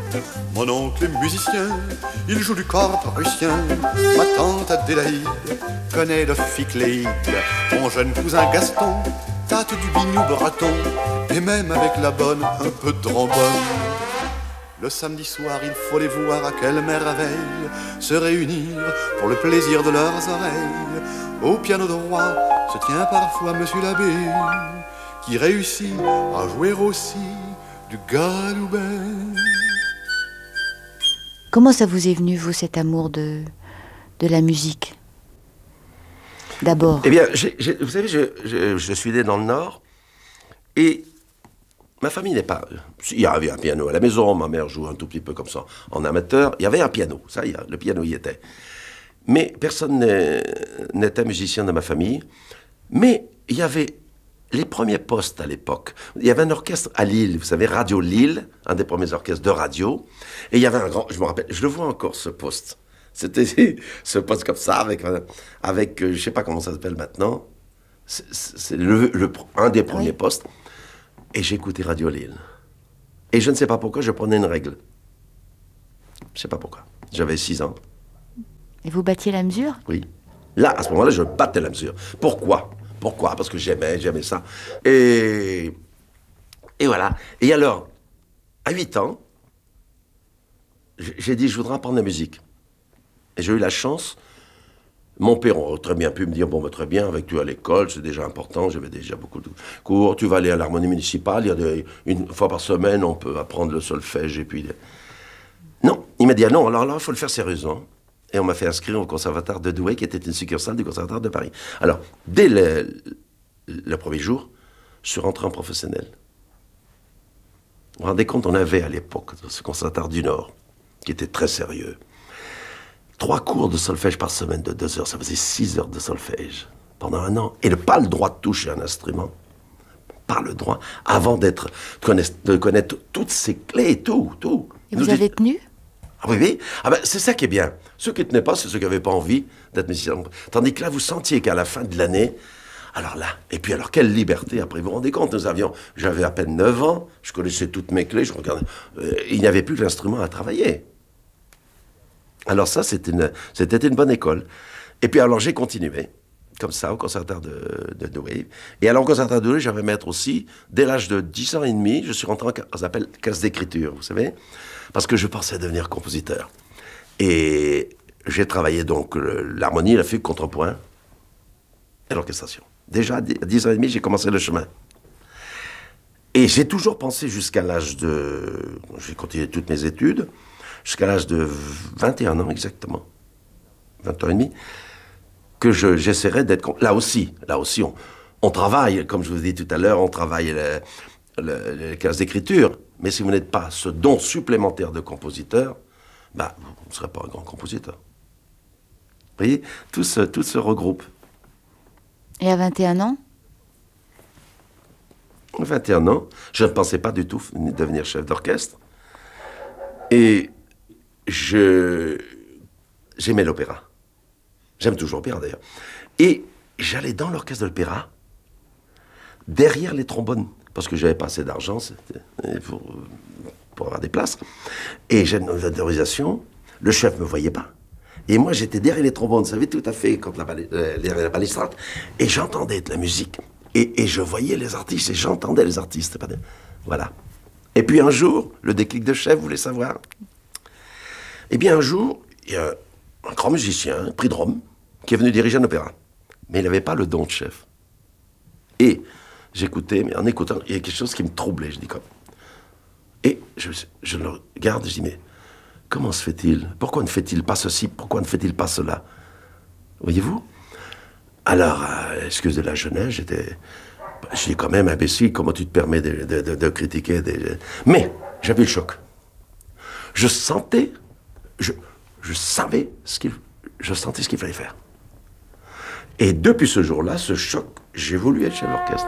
Mon oncle est musicien, il joue du corps prussien. Ma tante Adélaïde connaît le ficléide. Mon jeune cousin Gaston tâte du biniou breton. Et même avec la bonne, un peu de trombone. Le samedi soir, il faut les voir à quelle merveille se réunir pour le plaisir de leurs oreilles. Au piano droit se tient parfois Monsieur l'abbé, qui réussit à jouer aussi du galoubet. Comment ça vous est venu, vous, cet amour de la musique? D'abord. Eh bien, vous savez, je suis né dans le Nord, et ma famille n'est pas... Il y avait un piano à la maison, ma mère joue un tout petit peu comme ça, en amateur. Il y avait un piano, ça, le piano y était. Mais personne n'était musicien de ma famille. Mais il y avait les premiers postes à l'époque. Il y avait un orchestre à Lille, vous savez, Radio Lille, un des premiers orchestres de radio. Et il y avait un grand... Je me rappelle, je le vois encore, ce poste. C'était ce poste comme ça, avec je ne sais pas comment ça s'appelle maintenant. C'est un des premiers postes. Et j'écoutais Radio Lille. Et je ne sais pas pourquoi, je prenais une règle. Je ne sais pas pourquoi. J'avais 6 ans. Et vous battiez la mesure? Oui. Là, à ce moment-là, je battais la mesure. Pourquoi? Parce que j'aimais ça. Et voilà. Et alors, à 8 ans, j'ai dit, je voudrais apprendre la musique. Et j'ai eu la chance. Mon père aurait très bien pu me dire, bon, bah, très bien, avec toi à l'école, c'est déjà important, j'avais déjà beaucoup de cours, tu vas aller à l'harmonie municipale, une fois par semaine, on peut apprendre le solfège, et puis... Non, il m'a dit, ah non, alors là, il faut le faire sérieusement. Et on m'a fait inscrire au conservatoire de Douai, qui était une succursale du conservatoire de Paris. Alors, dès le premier jour, je suis rentré en professionnel. Vous vous rendez compte, on avait à l'époque, ce conservatoire du Nord, qui était très sérieux. 3 cours de solfège par semaine de 2 heures, ça faisait 6 heures de solfège pendant 1 an. Et pas le droit de toucher un instrument, pas le droit, avant de connaître toutes ces clés et tout. Et vous avez tenu? Ah oui. Ah ben, c'est ça qui est bien. Ceux qui ne tenaient pas, c'est ceux qui n'avaient pas envie d'être musiciens. Tandis que là, vous sentiez qu'à la fin de l'année, alors là, et puis alors quelle liberté, après vous vous rendez compte, j'avais à peine 9 ans, je connaissais toutes mes clés, je regardais, il n'y avait plus l'instrument à travailler. Alors ça, c'était une bonne école. Et puis alors, j'ai continué, comme ça, au conservatoire de Douai. Et alors, au conservatoire de Douai, j'avais maître aussi, dès l'âge de 10 ans et demi, je suis rentré en ça s'appelle classe d'écriture, vous savez, parce que je pensais devenir compositeur. Et j'ai travaillé donc l'harmonie, la fugue, contrepoint et l'orchestration. Déjà, à 10 ans et demi, j'ai commencé le chemin. Et j'ai toujours pensé jusqu'à l'âge de... J'ai continué toutes mes études, jusqu'à l'âge de 21 ans exactement, 20 ans et demi, que j'essaierai d'être... Là aussi, on travaille, comme je vous ai dit tout à l'heure, on travaille les classes d'écriture, mais si vous n'êtes pas ce don supplémentaire de compositeur, bah, vous ne serez pas un grand compositeur. Vous voyez, tout se regroupe. Et à 21 ans? 21 ans, je ne pensais pas du tout devenir chef d'orchestre. Et j'aimais l'opéra. J'aime toujours l'opéra d'ailleurs. Et j'allais dans l'orchestre de l'opéra, derrière les trombones, parce que j'avais pas assez d'argent pour avoir des places. Et j'ai une autorisation, le chef ne me voyait pas. Et moi j'étais derrière les trombones, vous savez, tout à fait comme derrière la balustrade. Et j'entendais de la musique. Et je voyais les artistes, et j'entendais les artistes. Voilà. Et puis un jour, le déclic de chef, vous voulez savoir? Eh bien, un jour, il y a un grand musicien, prix de Rome, qui est venu diriger un opéra. Mais il n'avait pas le don de chef. Et j'écoutais, mais en écoutant, il y a quelque chose qui me troublait. Je dis comme... Et je le regarde et je dis, mais comment se fait-il? Pourquoi ne fait-il pas ceci? Pourquoi ne fait-il pas cela? Voyez-vous? Alors, excuse de la jeunesse, je dis quand même, imbécile, comment tu te permets de critiquer Mais j'avais le choc. Je sentais, je savais je sentais ce qu'il fallait faire. Et depuis ce jour-là, ce choc, j'ai voulu être chef d'orchestre.